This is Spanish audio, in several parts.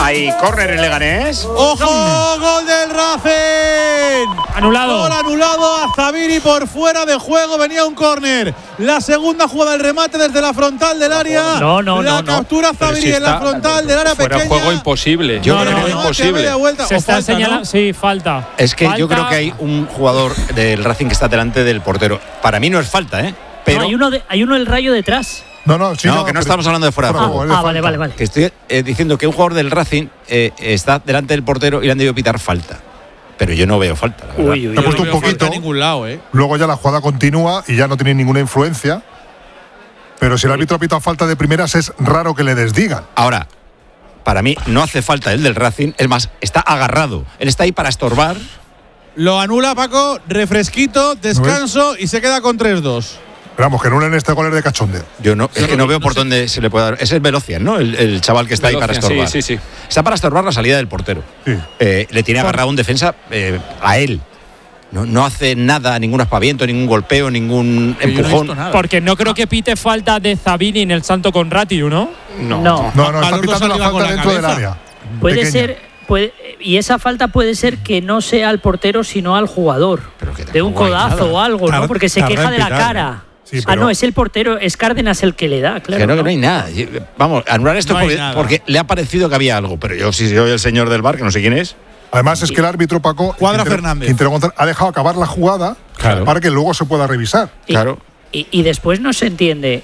Hay córner en Leganés. ¡Ojo! ¡Gol del Racing! Anulado. Gol anulado a Zabiri por fuera de juego. Venía un córner. La segunda jugada del remate desde la frontal del área. No. Captura Zabiri en la frontal del área fuera pequeña. Juego imposible. Yo creo creo imposible. Se está falta, señalando. ¿no? Sí, falta. Es que Falta. yo creo que hay un jugador del Racing que está delante del portero. Para mí no es falta, pero No, hay uno del Rayo detrás. que no estamos hablando de fuera de juego. Vale. Que estoy diciendo que un jugador del Racing está delante del portero y le han debido pitar falta. Pero yo no veo falta, la verdad. Ha puesto un poquito. A ningún lado, Luego ya la jugada continúa y ya no tiene ninguna influencia. Pero si el árbitro ha pitado falta de primeras, es raro que le desdigan. Ahora, para mí no hace falta el del Racing. Es más, está agarrado. Él está ahí para estorbar. Lo anula Paco, refresquito, descanso y se queda con 3-2. Pero vamos, que no en este gol es de cachondeo. Yo no veo por dónde se le puede dar. Es el Velocian, ¿no? El chaval que está ahí para estorbar. Sí. Está para estorbar la salida del portero. Sí. Le tiene agarrado un defensa a él. No hace nada, ningún aspaviento, ningún golpeo, ningún empujón. Porque no creo que pite falta de Zabini en el Santo Conratiu, ¿no? No, está pitando la falta dentro del área. Puede Pequeña. ser. Y esa falta puede ser que no sea al portero, sino al jugador. De un codazo o algo, ¿no? Porque se queja de la cara. Sí, pero no, es el portero, es Cárdenas el que le da, claro. Que no hay nada. Vamos, anular esto porque le ha parecido que había algo. Pero yo, si soy el señor del bar, que no sé quién es. Además, es que el árbitro, Paco, Quintero González, ha dejado acabar la jugada para que luego se pueda revisar. Y después no se entiende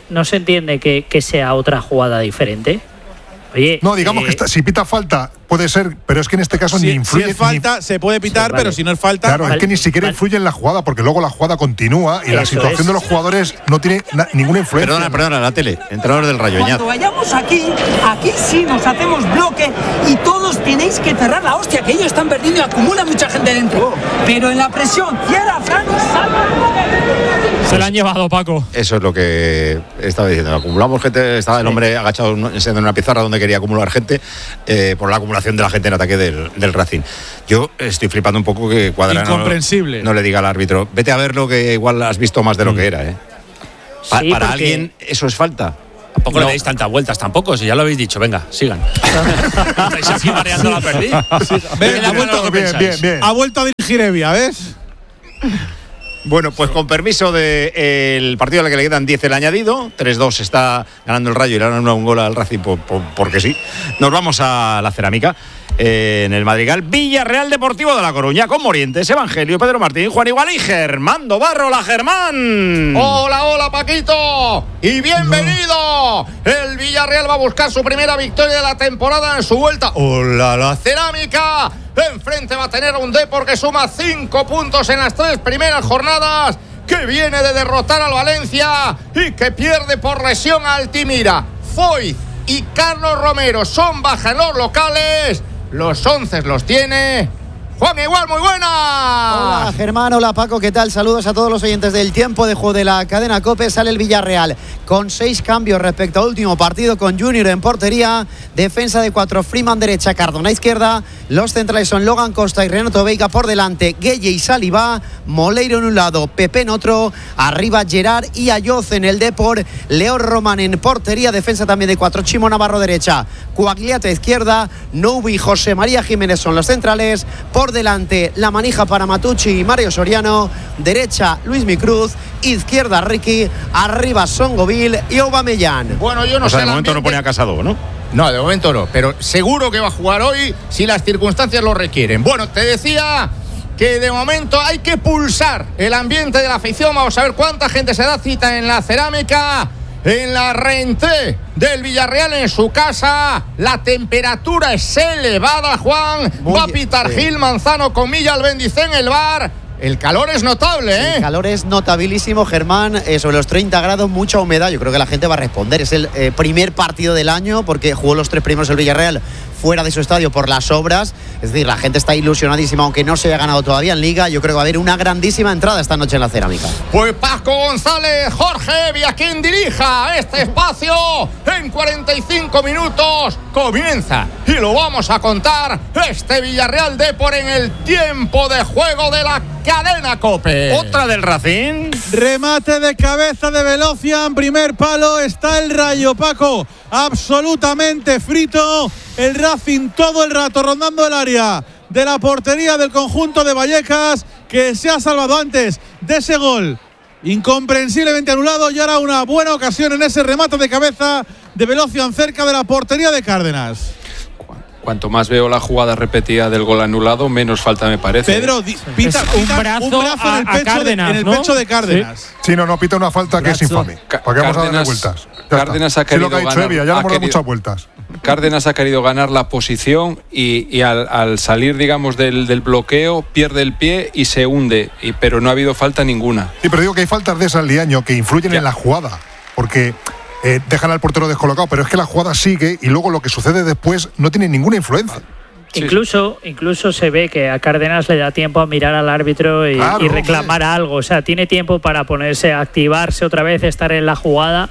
que sea otra jugada diferente. Oye, no, digamos que si pita falta puede ser, pero es que en este caso ni influye. Si es falta, se puede pitar, pero si no es falta. Claro, es que ni siquiera influye en la jugada, porque luego la jugada continúa y la situación de los jugadores no tiene ninguna influencia. Perdona, la tele. Entrenador del Rayo. Cuando vayamos aquí sí nos hacemos bloque y todos tenéis que cerrar la hostia, que ellos están perdiendo y acumula mucha gente dentro. Pero en la presión, cierra, Fran, salva. Se la han llevado, Paco. Eso es lo que estaba diciendo. Acumulamos gente, estaba el hombre agachado en una pizarra donde quería acumular gente por la acumulación de la gente en ataque del Racing. Yo estoy flipando un poco que Cuadrado incomprensible. No le diga al árbitro, vete a verlo que igual has visto más de lo que era. Para alguien eso es falta. Tampoco le deis tantas vueltas tampoco, si ya lo habéis dicho. Venga, sigan. Estáis así mareando la perdiz. Bien. Ha vuelto a dirigir Evia, ¿ves? Bueno, pues con permiso del partido al que le quedan 10 el añadido, 3-2 está ganando el Rayo y le han dado un gol al Racing porque sí. Nos vamos a la cerámica en el Madrigal. Villarreal Deportivo de La Coruña con Morientes, Evangelio, Pedro Martín, Juan Igual y Germán Dobarro. ¡Hola, Germán! Hola, Paquito. Y bienvenido. El Villarreal va a buscar su primera victoria de la temporada en su vuelta. ¡Hola, la cerámica! Enfrente va a tener un Depor que suma 5 puntos en las 3 primeras jornadas, que viene de derrotar al Valencia y que pierde por lesión a Altimira. Foyt y Carlos Romero son baja en los locales. Los 11 los tiene Juan Igual, muy buena. Hola Germán, hola Paco, ¿qué tal? Saludos a todos los oyentes del tiempo de juego de la cadena COPE. Sale el Villarreal con 6 cambios respecto al último partido, con Junior en portería, defensa de 4, Freeman derecha, Cardona izquierda, los centrales son Logan Costa y Renato Veiga por delante, Gueye y Saliba, Moleiro en un lado, Pepe en otro, arriba Gerard y Ayoz en el Depor, Leo Román en portería, defensa también de 4, Chimo Navarro derecha, Coagliata izquierda, Noubi y José María Jiménez son los centrales, por delante la manija para Matucci y Mario Soriano, derecha Luismi Cruz, izquierda Ricky, arriba Songovil y Aubameyang. Bueno, yo no sé. De momento no pone a Casado, ¿no? No, de momento no, pero seguro que va a jugar hoy si las circunstancias lo requieren. Bueno, te decía que de momento hay que pulsar el ambiente de la afición. Vamos a ver cuánta gente se da cita en la cerámica, en la reentrée del Villarreal en su casa. La temperatura es elevada, Juan. Va a pitar Gil Manzano con Milla Albendicé en el bar. El calor es notable, ¿eh? El calor es notabilísimo, Germán. Sobre los 30 grados, mucha humedad. Yo creo que la gente va a responder. Es el primer partido del año porque jugó los 3 primeros el Villarreal fuera de su estadio por las obras. Es decir, la gente está ilusionadísima, aunque no se haya ganado todavía en Liga. Yo creo que va a haber una grandísima entrada esta noche en la cerámica. Pues Paco González, Jorge Evia, quien dirija este espacio en 45 minutos, comienza y lo vamos a contar. Este Villarreal Depor en el tiempo de juego de la cadena COPE. Otra del Racing. Remate de cabeza de Velocian, primer palo, está el Rayo, Paco, absolutamente frito. el Racing todo el rato rondando el área de la portería del conjunto de Vallecas, que se ha salvado antes de ese gol incomprensiblemente anulado, y ahora una buena ocasión en ese remate de cabeza de Velocian cerca de la portería de Cárdenas. Cuanto más veo la jugada repetida del gol anulado, menos falta me parece. Pedro, pita un brazo en el pecho, Cárdenas, en el pecho de Cárdenas. Sí, no, pita una falta que es infame. ¿Para qué vamos a darle vueltas? Cárdenas ha querido ganar. Ya le hemos dado muchas vueltas. Cárdenas ha querido ganar la posición y al salir, digamos, del bloqueo, pierde el pie y se hunde. Pero no ha habido falta ninguna. Sí, pero digo que hay faltas de esas, Liaño, que influyen en la jugada. Porque dejan al portero descolocado, pero es que la jugada sigue y luego lo que sucede después no tiene ninguna influencia. Sí. Incluso se ve que a Cárdenas le da tiempo a mirar al árbitro y reclamar algo. O sea, tiene tiempo para ponerse, activarse otra vez, estar en la jugada.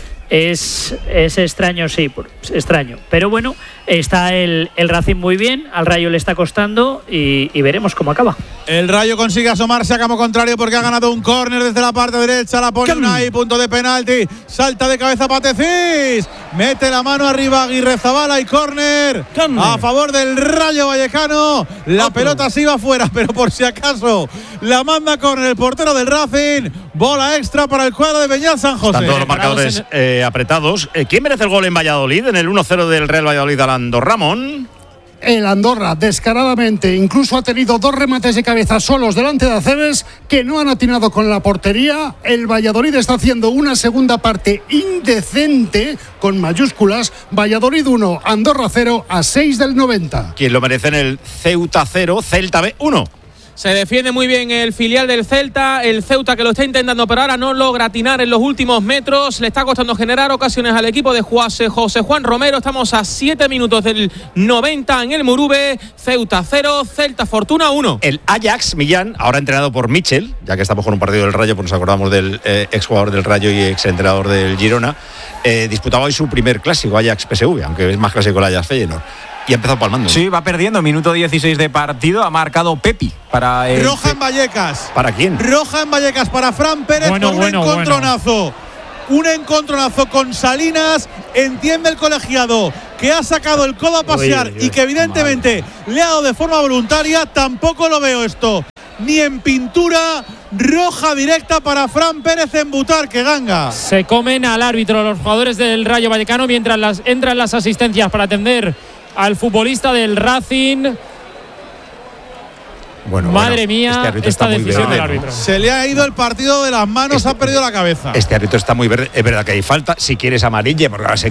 Es extraño, sí, extraño. Pero bueno, está el Racing muy bien, al Rayo le está costando y veremos cómo acaba. El Rayo consigue asomarse a campo contrario porque ha ganado un córner desde la parte derecha, la pone ahí, punto de penalti, salta de cabeza Patecís, mete la mano arriba Aguirrezabala y córner a favor del Rayo Vallecano. La pelota se iba fuera, pero por si acaso la manda con el portero del Racing. Bola extra para el cuadro de Beñat San José. Están todos los marcadores apretados. ¿Quién merece el gol en Valladolid? En el 1-0 del Real Valladolid al Andorra, Ramón. El Andorra, descaradamente, incluso ha tenido 2 remates de cabeza solos delante de Aceves que no han atinado con la portería. El Valladolid está haciendo una segunda parte indecente, con mayúsculas. Valladolid 1, Andorra 0 a 6 del 90. ¿Quién lo merece en el Ceuta 0, Celta B 1? Se defiende muy bien el filial del Celta, el Ceuta que lo está intentando, pero ahora no logra atinar en los últimos metros. Le está costando generar ocasiones al equipo de José Juan Romero. Estamos a 7 minutos del 90 en el Murube. Ceuta 0, Celta Fortuna 1. El Ajax Millán, ahora entrenado por Michel, ya que estamos con un partido del Rayo, pues nos acordamos del exjugador del Rayo y exentrenador del Girona, disputaba hoy su primer clásico, Ajax-PSV, aunque es más clásico el Ajax-Feyenoord. Y ha empezado palmando. Sí, va perdiendo. Minuto 16 de partido. Ha marcado Pepi para el... Roja en Vallecas. ¿Para quién? Roja en Vallecas para Fran Pérez con un encontronazo. Un encontronazo con Salinas. Entiende el colegiado que ha sacado el codo a pasear y que evidentemente le ha dado de forma voluntaria. Tampoco lo veo esto ni en pintura. Roja directa para Fran Pérez en Butarque, Ganga. Se comen al árbitro los jugadores del Rayo Vallecano mientras entran las asistencias para atender al futbolista del Racing. Madre mía, esta decisión del árbitro. Se le ha ido el partido de las manos, ha perdido la cabeza. Este árbitro está muy verde. Es verdad que hay falta. Si quieres amarilla, porque ahora se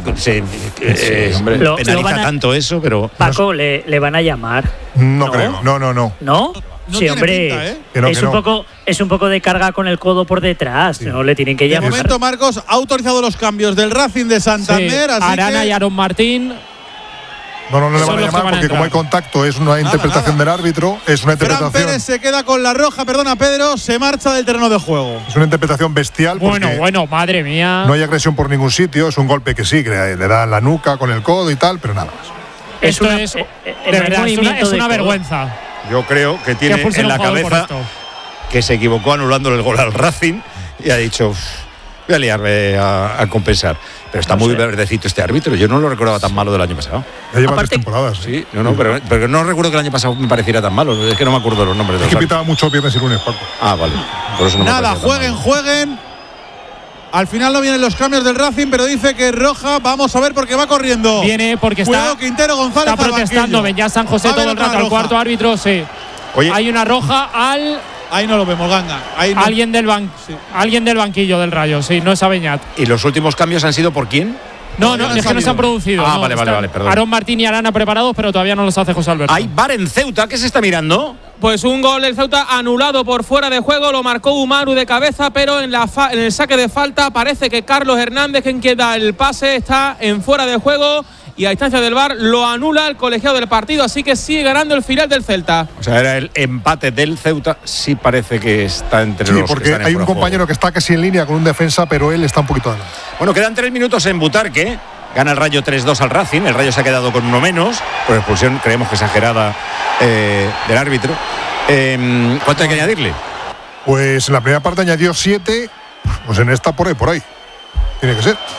penaliza tanto eso, pero. Paco, ¿le van a llamar? No creo. No. ¿No? Sí, hombre. Pinta, es un poco de carga con el codo por detrás. Sí. No le tienen que llamar. De momento, Marcos ha autorizado los cambios del Racing de Santander. Sí. Arana y Aaron Martín. No le van a llamar porque como hay contacto es una interpretación del árbitro, es una interpretación. Fran Pérez se queda con la roja, perdona Pedro, se marcha del terreno de juego. Es una interpretación bestial. Bueno, madre mía. No hay agresión por ningún sitio, es un golpe que sí, que le da en la nuca con el codo y tal, pero nada más. Esto es de verdad, es una vergüenza. Yo creo que tiene en la cabeza que se equivocó anulándole el gol al Racing y ha dicho, voy a liarme a compensar. Pero está muy verdecito este árbitro. Yo no lo recordaba tan malo del año pasado. Ya lleva 3 temporadas. Sí, pero no recuerdo que el año pasado me pareciera tan malo. Es que no me acuerdo de los nombres. Es que pitaba mucho viernes y lunes, Paco. Ah, vale. Por eso no nada, jueguen. Al final no vienen los cambios del Racing, pero dice que roja. Vamos a ver porque va corriendo. Viene porque está Quintero González está protestando. Beñat San José todo el rato al cuarto árbitro. Sí. Oye. Hay una roja al... Ahí no lo vemos, Ganga. No. Alguien del banquillo del Rayo, sí, no es a Beñat. ¿Y los últimos cambios han sido por quién? No, es que no se han producido. Vale, perdón. Aaron Martín y Arana preparados, pero todavía no los hace José Alberto. Hay VAR en Ceuta, ¿qué se está mirando? Pues un gol del Ceuta anulado por fuera de juego, lo marcó Umaru de cabeza, pero en el saque de falta parece que Carlos Hernández, quien da el pase, está en fuera de juego. Y a distancia del VAR lo anula el colegiado del partido, así que sigue ganando el filial del Celta. O sea, era el empate del Ceuta, sí parece que está entre los. Sí, porque hay un compañero que está casi en línea con un defensa, pero él está un poquito adelante. Bueno, quedan 3 minutos en Butarque. Gana el Rayo 3-2 al Racing. El Rayo se ha quedado con uno menos, por expulsión, creemos que exagerada del árbitro. ¿Cuánto hay que añadirle? Pues en la primera parte añadió 7, pues en esta por ahí. Tiene que ser.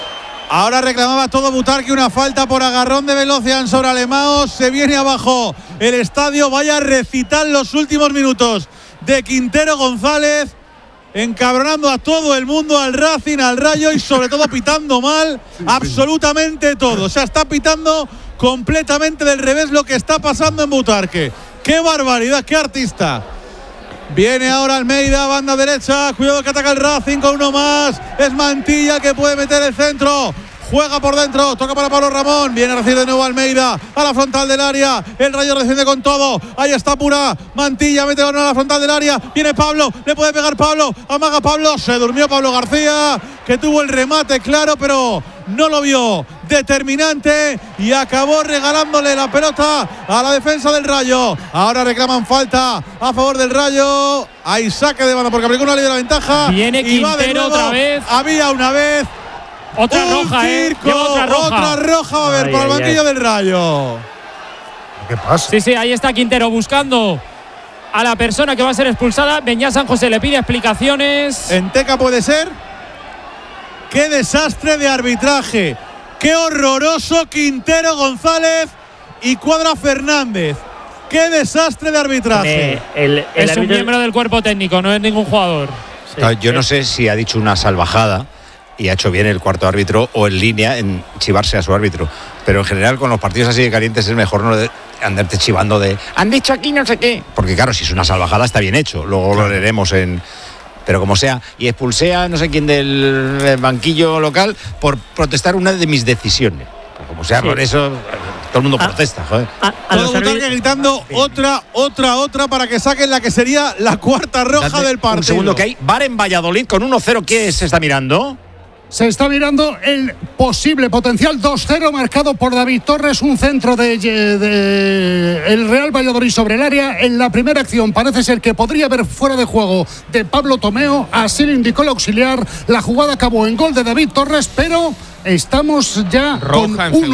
Ahora reclamaba todo Butarque, una falta por agarrón de Velocian sobre Alemaos. Se viene abajo el estadio. Vaya a recitar los últimos minutos de Quintero González, encabronando a todo el mundo, al Racing, al Rayo y sobre todo pitando mal absolutamente todo. O sea, está pitando completamente del revés lo que está pasando en Butarque. ¡Qué barbaridad! ¡Qué artista! Viene ahora Almeida, banda derecha. Cuidado que ataca el Racing con uno más. Es Mantilla que puede meter el centro. Juega por dentro, toca para Pablo Ramón. Viene a recibir de nuevo Almeida a la frontal del área. El Rayo recibe con todo. Ahí está Pura. Mantilla mete a la frontal del área. Viene Pablo, le puede pegar Pablo. Amaga Pablo. Se durmió Pablo García, que tuvo el remate claro, pero no lo vio determinante y acabó regalándole la pelota a la defensa del Rayo. Ahora reclaman falta a favor del Rayo. Hay saque de banda porque aplicó una ley de la ventaja. Viene y va de Quintero nuevo. otra vez. Había una vez. Otra roja, circo, otra roja. Otra roja va a haber por el banquillo del Rayo. ¿Qué pasa? Sí, ahí está Quintero buscando a la persona que va a ser expulsada. Beñat San José le pide explicaciones. En Teca puede ser. Qué desastre de arbitraje. Qué horroroso Quintero González y Cuadra Fernández. Qué desastre de arbitraje. Es un miembro del cuerpo técnico, no es ningún jugador. Sí. Yo no sé si ha dicho una salvajada y ha hecho bien el cuarto árbitro o en línea en chivarse a su árbitro. Pero en general con los partidos así de calientes es mejor no andarte chivando de han dicho aquí no sé qué. Porque claro, si es una salvajada está bien hecho. Luego lo leeremos en... Pero como sea, y expulsé a no sé quién del banquillo local por protestar una de mis decisiones. Pero como sea, por eso todo el mundo protesta, joder. Todo Butarque gritando otra para que saquen la que sería la cuarta roja del partido. Un segundo, que hay VAR en Valladolid con 1-0. ¿Qué se está mirando? Se está mirando el posible potencial 2-0 marcado por David Torres, un centro de el Real Valladolid sobre el área. En la primera acción parece ser que podría haber fuera de juego de Pablo Tomeo, así lo indicó el auxiliar. La jugada acabó en gol de David Torres, pero estamos ya roja con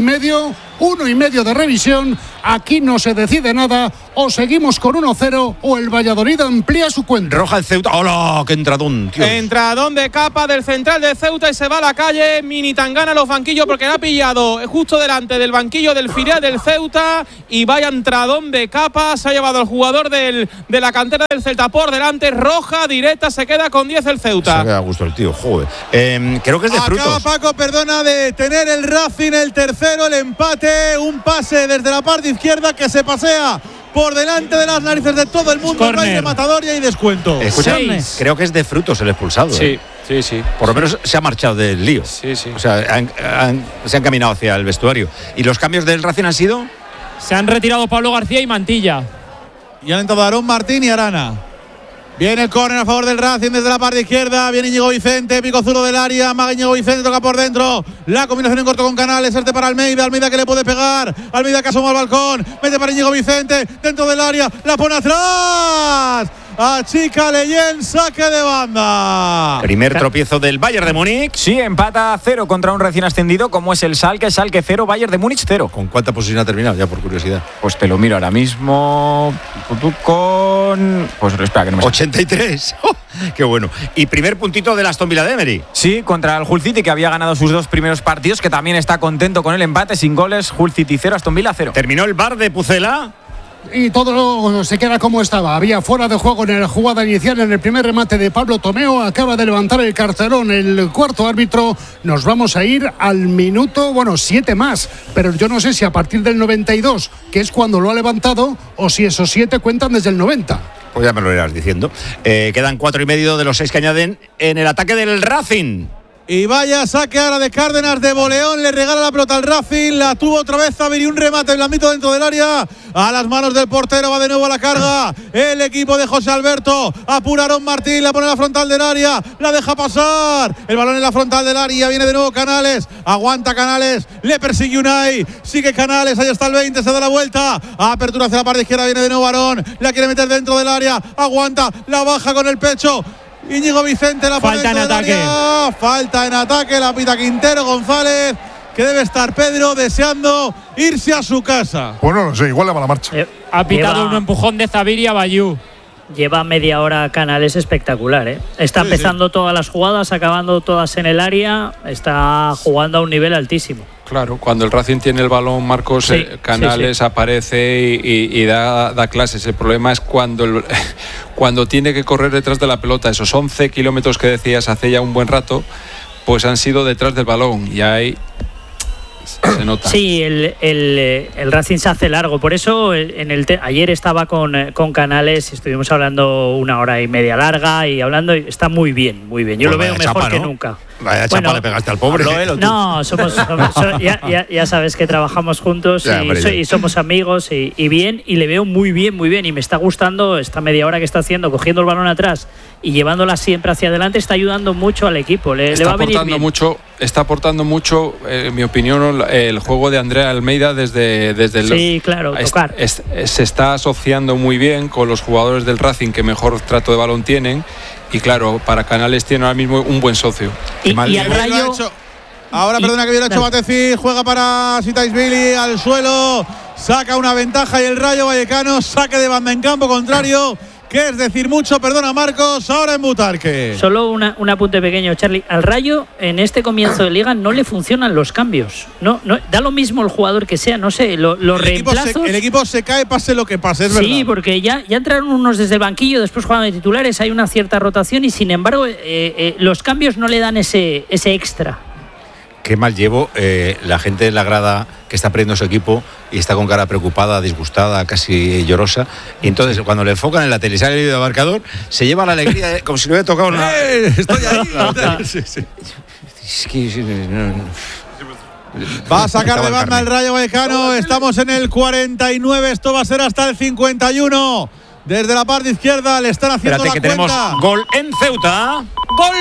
1,5 de revisión. Aquí no se decide nada, o seguimos con 1-0 o el Valladolid amplía su cuenta. Roja el Ceuta. ¡Hola! ¡Qué entradón, tío! Entradón de capa del central de Ceuta y se va a la calle. Mini tangana a los banquillos porque la ha pillado justo delante del banquillo del filial del Ceuta. Y vaya entradón de capa. Se ha llevado el jugador de la cantera del Celta por delante. Roja directa, se queda con 10 el Ceuta. Se queda a gusto el tío, joder. Creo que es de frutos. Acaba Paco, perdona, de tener el Racing el tercero, el empate. Un pase desde la parte izquierda que se pasea por delante de las narices de todo el mundo. No hay rematador y hay descuento. Escucha, creo que es de frutos el expulsado. Sí. Por lo menos se ha marchado del lío. Sí. O sea, se han caminado hacia el vestuario. ¿Y los cambios del Racing han sido? Se han retirado Pablo García y Mantilla. Y han entrado Aarón Martín y Arana. Viene el córner a favor del Racing desde la parte izquierda. Viene Íñigo Vicente, pico zurdo del área. Maga Íñigo Vicente, toca por dentro. La combinación en corto con Canales. Este para Almeida. Almeida que le puede pegar. Almeida que asoma al balcón. Mete para Íñigo Vicente. Dentro del área. La pone atrás. Achica Leyen, saque de banda. Primer tropiezo del Bayern de Múnich. Sí, empata 0 contra un recién ascendido como es el Schalke 0, Bayern de Múnich 0. ¿Con cuánta posición ha terminado? Ya por curiosidad. Pues te lo miro ahora mismo. Pues espera que no me 83. Qué bueno. Y primer puntito del Aston Villa de Emery. Sí, contra el Hull City, que había ganado sus dos primeros partidos, que también está contento con el empate sin goles. Hull City 0, Aston Villa 0. Terminó el VAR de Pucela. Y todo se queda como estaba. Había fuera de juego en la jugada inicial, en el primer remate de Pablo Tomeo. Acaba de levantar el cartelón el cuarto árbitro. Nos vamos a ir al minuto, 7 más. Pero yo no sé si a partir del 92, que es cuando lo ha levantado, o si esos 7 cuentan desde el 90. Pues ya me lo irás diciendo. Quedan 4,5 de los 6 que añaden en el ataque del Racing. Y vaya saque ahora de Cárdenas de Boleón, le regala la pelota al Racing, la tuvo otra vez Zaviri, un remate blandito dentro del área, a las manos del portero, va de nuevo a la carga, el equipo de José Alberto, apura Aarón Martín, la pone en la frontal del área, la deja pasar, el balón en la frontal del área, viene de nuevo Canales, aguanta Canales, le persigue Unai, sigue Canales, ahí está el 20, se da la vuelta, apertura hacia la parte izquierda, viene de nuevo Aarón, la quiere meter dentro del área, aguanta, la baja con el pecho, Íñigo Vicente la pone falta en ataque. Falta en ataque, la pita Quintero González, que debe estar Pedro deseando irse a su casa. Bueno, no sé, igual le va la marcha. Ha pitado un empujón de Zaviri a Bayú. lleva media hora Canales espectacular, ¿eh? Está empezando todas las jugadas, acabando todas en el área, está jugando a un nivel altísimo. Claro, cuando el Racing tiene el balón, Marcos, Canales aparece y da clases. El problema es cuando tiene que correr detrás de la pelota. Esos 11 kilómetros que decías hace ya un buen rato, pues han sido detrás del balón y ahí se nota. Sí, el Racing se hace largo. Por eso ayer estaba con Canales, estuvimos hablando 1 hora y media larga y hablando, y está muy bien, muy bien. Yo lo veo mejor que nunca. Vaya chapa le pegaste al pobre. No, ya sabes que trabajamos juntos y somos amigos y bien, y le veo muy bien, y me está gustando esta media hora que está haciendo, cogiendo el balón atrás y llevándola siempre hacia adelante. Está ayudando mucho al equipo, le va a venir bien. Está aportando mucho, en mi opinión, el juego de Andrea Almeida desde sí, claro, tocar. Se está asociando muy bien con los jugadores del Racing que mejor trato de balón tienen. Y claro, para Canales tiene ahora mismo un buen socio. Y el Rayo... Ahora, perdona, que bien lo ha hecho Bateci, juega para Sitaisvili al suelo, saca una ventaja y el Rayo Vallecano, saque de banda en campo contrario, que es decir mucho, perdona Marcos, ahora en Butarque. Solo un apunte pequeño, Charlie. Al Rayo, en este comienzo de liga, no le funcionan los cambios. No, da lo mismo el jugador que sea, no sé, los reemplazos... El equipo se cae, pase lo que pase, es verdad. Sí, porque ya entraron unos desde el banquillo, después juegan de titulares, hay una cierta rotación y sin embargo los cambios no le dan ese extra. Qué mal llevo la gente en la grada que está perdiendo su equipo y está con cara preocupada, disgustada, casi llorosa. Y entonces, cuando le enfocan en la tele y sale el marcador, se lleva la alegría como si le hubiera tocado una... ¡Estoy ahí! Va a sacar de banda el Rayo Vallecano. Estamos en el 49. Esto va a ser hasta el 51. Desde la parte izquierda le están haciendo la cuenta. Tenemos gol en Ceuta. Gol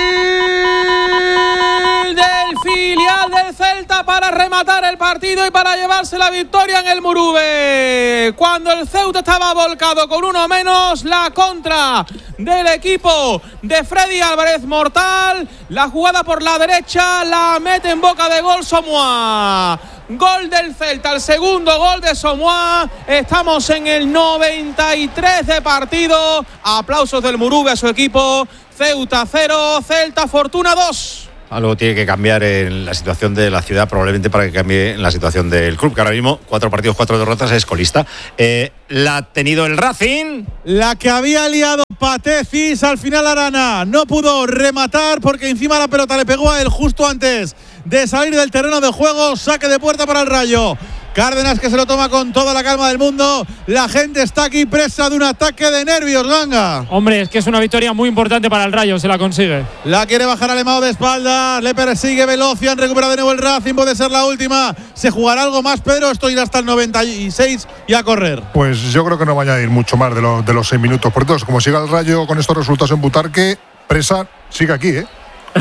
del filial del Celta para rematar el partido y para llevarse la victoria en el Murube. Cuando el Ceuta estaba volcado con uno menos, la contra del equipo de Freddy Álvarez mortal. La jugada por la derecha la mete en boca de gol Somoa. Gol del Celta, el segundo gol de Somoa. Estamos en el 93 de partido. Aplausos del Murube a su equipo. Ceuta 0, Celta Fortuna 2. Algo tiene que cambiar en la situación de la ciudad, probablemente para que cambie en la situación del club, que ahora mismo 4 partidos, 4 derrotas, es colista. La ha tenido el Racing. La que había liado Patecis, al final Arana no pudo rematar porque encima la pelota le pegó a él justo antes de salir del terreno de juego. Saque de puerta para el Rayo. Cárdenas, que se lo toma con toda la calma del mundo. La gente está aquí presa de un ataque de nervios, Ganga. Hombre, es que es una victoria muy importante para el Rayo, se la consigue. La quiere bajar Alemão de espaldas, le persigue Velocian, recupera de nuevo el Racing, puede ser la última. ¿Se jugará algo más, Pedro? Esto irá hasta el 96 y a correr. Pues yo creo que no va a añadir mucho más de los 6 minutos. Por entonces, como siga el Rayo con estos resultados en Butarque, presa sigue aquí, ¿eh?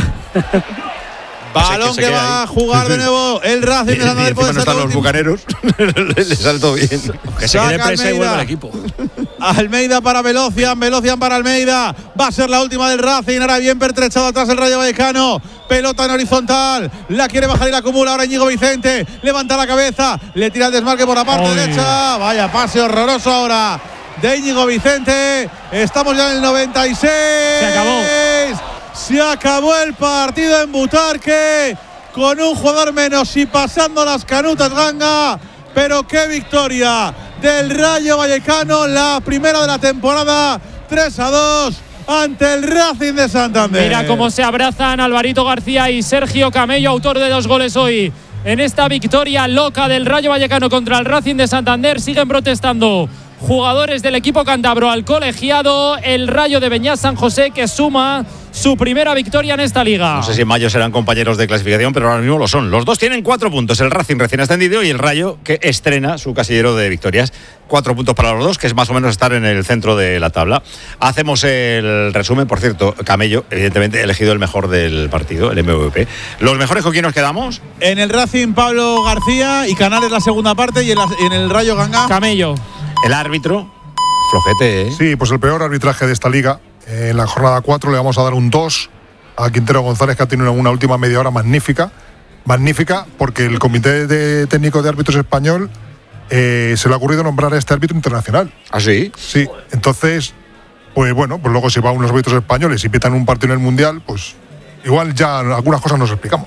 Balón que va a jugar de nuevo el Racing de Santander. No están los bucaneros. Le saltó bien. Que se quede presa y vuelva al equipo. Almeida para Velocian para Almeida. Va a ser la última del Racing. Ahora bien pertrechado atrás el Rayo Vallecano. Pelota en horizontal. La quiere bajar y la acumula ahora Íñigo Vicente. Levanta la cabeza. Le tira el desmarque por la parte derecha. Vaya pase horroroso ahora de Íñigo Vicente. Estamos ya en el 96. Se acabó. Se acabó el partido en Butarque con un jugador menos y pasando las canutas, Ganga. Pero qué victoria del Rayo Vallecano, la primera de la temporada, 3-2 ante el Racing de Santander. Mira cómo se abrazan Alvarito García y Sergio Camello, autor de 2 goles hoy en esta victoria loca del Rayo Vallecano contra el Racing de Santander. Siguen protestando jugadores del equipo cántabro al colegiado. El Rayo de Beñat San José, que suma su primera victoria en esta liga. No sé si en mayo serán compañeros de clasificación, pero ahora mismo lo son. Los dos tienen 4 puntos, el Racing recién ascendido y el Rayo, que estrena su casillero de victorias. 4 puntos para los dos, que es más o menos estar en el centro de la tabla. Hacemos el resumen. Por cierto, Camello, evidentemente elegido el mejor del partido, el MVP. ¿Los mejores con quién nos quedamos? En el Racing, Pablo García, y Canales la segunda parte, y en el Rayo, Ganga. Camello. El árbitro, flojete, ¿eh? Sí, pues el peor arbitraje de esta liga. En la jornada 4 le vamos a dar un 2 a Quintero González, que ha tenido una última media hora magnífica. Magnífica, porque el Comité Técnico de Árbitros Español se le ha ocurrido nombrar a este árbitro internacional. ¿Ah, sí? Sí, entonces pues bueno, pues luego si va a unos árbitros españoles y pitan un partido en el Mundial, pues igual ya algunas cosas nos explicamos.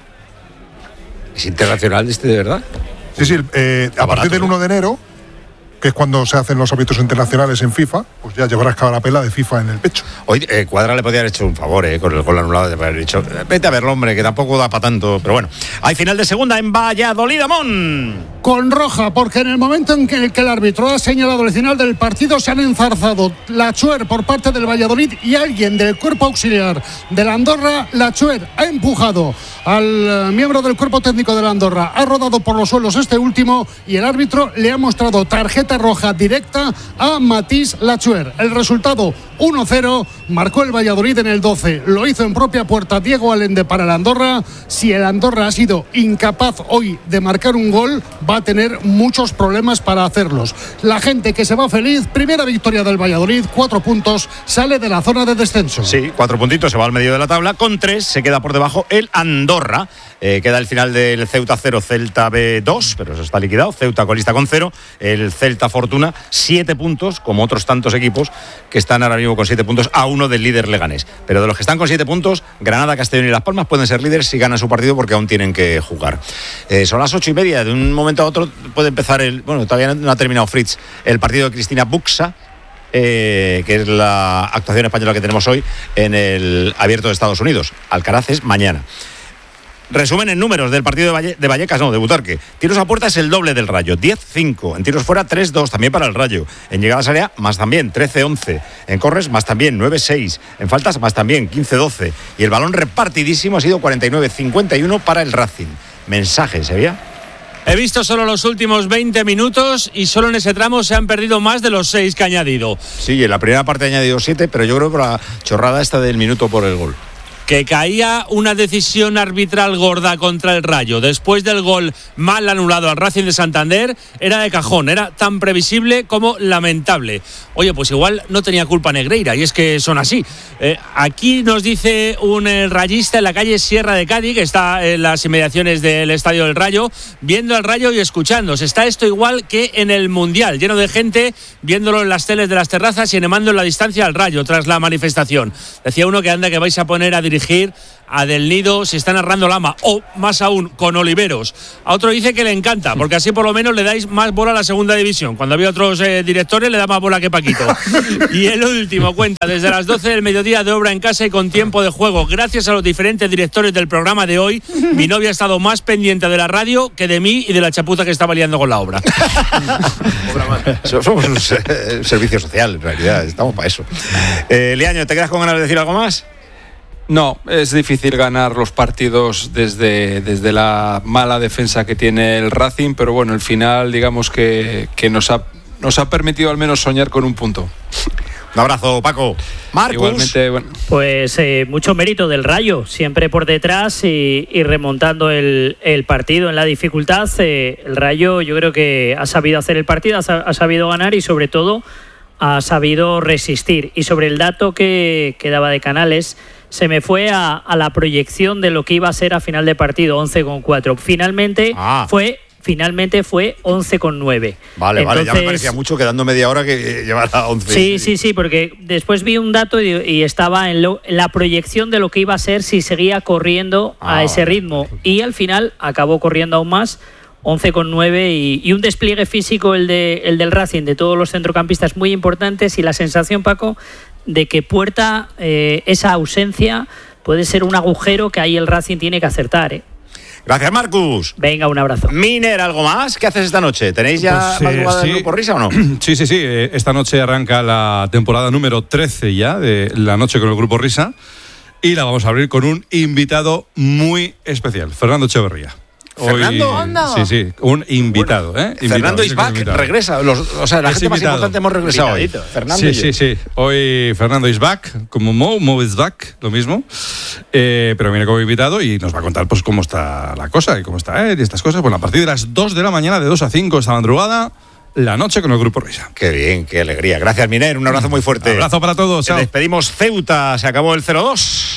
¿Es internacional de verdad? Sí, a partir del 1 de enero, que es cuando se hacen los árbitros internacionales en FIFA, pues ya llevarás cada pela de FIFA en el pecho. Hoy Cuadra le podía haber hecho un favor, con el gol anulado, de haber dicho, vete a verlo, hombre, que tampoco da para tanto. Pero bueno, hay final de segunda en Valladolid, Amón. Con roja, porque en el momento en que el árbitro ha señalado el final del partido, se han enzarzado Lachuer por parte del Valladolid y alguien del cuerpo auxiliar de la Andorra. Lachuer ha empujado al miembro del cuerpo técnico de la Andorra, ha rodado por los suelos este último y el árbitro le ha mostrado tarjeta roja directa a Matís Lachuer. El resultado 1-0, marcó el Valladolid en el 12, lo hizo en propia puerta Diego Allende para el Andorra. Si el Andorra ha sido incapaz hoy de marcar un gol, va a tener muchos problemas para hacerlos. La gente que se va feliz, primera victoria del Valladolid, 4 puntos, sale de la zona de descenso. Sí, 4 puntitos, se va al medio de la tabla, con 3 se queda por debajo el Andorra. Queda el final del Ceuta 0, Celta B 2, pero eso está liquidado. Ceuta colista con 0, el Celta Fortuna 7 puntos, como otros tantos equipos que están ahora mismo con 7 puntos a 1 del líder Leganés. Pero de los que están con 7 puntos, Granada, Castellón y Las Palmas pueden ser líderes si ganan su partido porque aún tienen que jugar. Son las 8:30, de un momento a otro puede empezar todavía no ha terminado Fritz, el partido de Cristina Buxa, que es la actuación española que tenemos hoy en el Abierto de Estados Unidos. Alcaraz es mañana. Resumen en números del partido de Vallecas, de Butarque. Tiros a puerta es el doble del Rayo, 10-5. En tiros fuera, 3-2, también para el Rayo. En llegadas a área, más también, 13-11. En corres, más también, 9-6. En faltas, más también, 15-12. Y el balón repartidísimo ha sido 49-51 para el Racing. Mensaje, ¿sabía? He visto solo los últimos 20 minutos y solo en ese tramo se han perdido más de los 6 que ha añadido. Sí, en la primera parte ha añadido 7, pero yo creo que por la chorrada esta del minuto por el gol. Que caía una decisión arbitral gorda contra el Rayo después del gol mal anulado al Racing de Santander era de cajón, era tan previsible como lamentable. Oye, pues igual no tenía culpa Negreira, y es que son así. Aquí nos dice un rayista en la calle Sierra de Cádiz, que está en las inmediaciones del Estadio del Rayo, viendo al Rayo y escuchándose. Está esto igual que en el Mundial, lleno de gente viéndolo en las teles de las terrazas y animando en la distancia al Rayo tras la manifestación. Decía uno que anda que vais a poner a dirigir a Del Nido si está narrando Lama, o más aún con Oliveros. A otro dice que le encanta, porque así por lo menos le dais más bola a la segunda división. Cuando había otros directores le da más bola que Paquito. Y el último cuenta, desde las 12 del mediodía de obra en casa y con tiempo de juego. Gracias a los diferentes directores del programa de hoy, mi novia ha estado más pendiente de la radio que de mí y de la chapuza que estaba liando con la obra. Somos un servicio social, en realidad, estamos para eso. Leaño, ¿te quedas con ganas de decir algo más? No, es difícil ganar los partidos desde la mala defensa que tiene el Racing, pero bueno, el final digamos que nos ha permitido al menos soñar con un punto. Un abrazo, Paco. Marcus. Igualmente, bueno. Pues mucho mérito del Rayo, siempre por detrás y remontando el partido en la dificultad. El Rayo yo creo que ha sabido hacer el partido, ha sabido ganar y sobre todo ha sabido resistir. Y sobre el dato que daba de Canales, se me fue a la proyección de lo que iba a ser a final de partido, 11,4. Finalmente fue 11,9. Vale, entonces, vale, ya me parecía mucho quedando media hora que llevara 11. Sí, porque después vi un dato y estaba en la proyección de lo que iba a ser si seguía corriendo a ese ritmo. Y al final acabó corriendo aún más, 11,9 y un despliegue físico el del Racing, de todos los centrocampistas muy importantes, y la sensación, Paco, de que Puerta, esa ausencia puede ser un agujero que ahí el Racing tiene que acertar. Gracias, Marcus. Venga, un abrazo. Miner, ¿algo más? ¿Qué haces esta noche? ¿Tenéis ya madrugada del Grupo Risa o no? Sí. Esta noche arranca la temporada número 13 ya de La Noche con el Grupo Risa, y la vamos a abrir con un invitado muy especial, Fernando Echeverría. ¿Fernando? Sí, un invitado. Fernando is back, regresa. La gente más importante hemos regresado hoy. Fernando sí. Hoy Fernando is back, como Mo is back, lo mismo. Pero viene como invitado y nos va a contar pues cómo está la cosa y cómo está y estas cosas. Bueno, a partir de las 2 de la mañana, de 2 a 5 esta madrugada, La Noche con el Grupo Risa. Qué bien, qué alegría. Gracias, Miner. Un abrazo muy fuerte. Un abrazo para todos. Chao. Despedimos Ceuta. Se acabó el 0-2.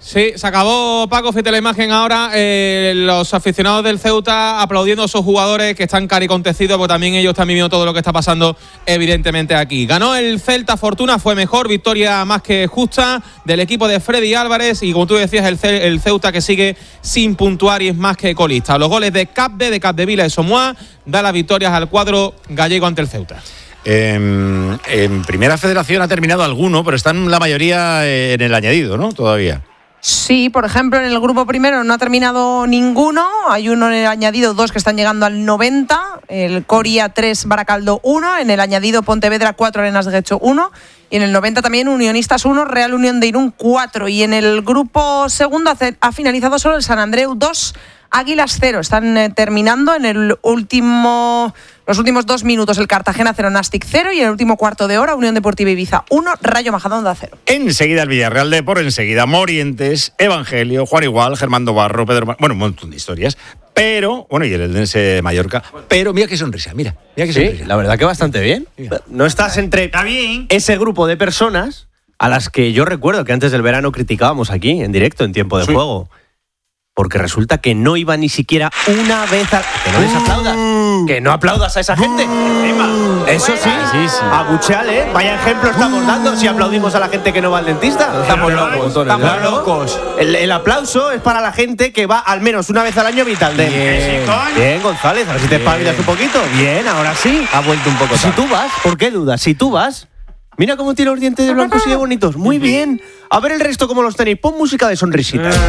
Sí, se acabó, Paco, fíjate la imagen ahora, los aficionados del Ceuta aplaudiendo a esos jugadores que están caricontecidos, porque también ellos están viviendo todo lo que está pasando evidentemente aquí. Ganó el Celta, Fortuna, fue mejor, victoria más que justa del equipo de Freddy Álvarez y como tú decías, el Ceuta que sigue sin puntuar y es más que colista. Los goles de Capdevila y Somoa da las victorias al cuadro gallego ante el Ceuta. En Primera Federación ha terminado alguno, pero están la mayoría en el añadido, ¿no? Todavía. Sí, por ejemplo, en el grupo primero no ha terminado ninguno. Hay uno en el añadido, 2 que están llegando al 90. El Coria 3, Baracaldo 1. En el añadido, Pontevedra 4, Arenas de Guecho 1. Y en el 90 también Unionistas 1, Real Unión de Irún 4. Y en el grupo segundo ha finalizado solo el Sant Andreu 2, Águilas 0. Están terminando en los últimos 2 minutos el Cartagena 0, Nastic 0 y en el último cuarto de hora Unión Deportiva Ibiza 1, Rayo Majadahonda 0. Enseguida el Villarreal de por enseguida Morientes, Evangelio, Juan Igual, Germán Barro, Pedro... Bueno, un montón de historias. Pero, bueno, y el Eldense Mallorca. Pero mira qué sonrisa, mira qué sonrisa. Sí, la verdad que bastante bien. Mira. No estás entre ese grupo de personas a las que yo recuerdo que antes del verano criticábamos aquí, en directo, en tiempo de juego. Porque resulta que no iba ni siquiera una vez a... Que no les aplaudas. Que no aplaudas a esa gente. Eso sí. Abucheale, vaya ejemplo estamos dando si aplaudimos a la gente que no va al dentista. Estamos locos. Estamos locos. El aplauso es para la gente que va al menos una vez al año a Vitaldent. Bien, González, a ver si te espabilas un poquito. Bien, ahora sí. Ha vuelto un poco. Si tú vas, ¿por qué dudas? Si tú vas... Mira cómo tiene los dientes de blancos y de bonitos. Muy bien. A ver el resto cómo los tenéis. Pon música de sonrisitas.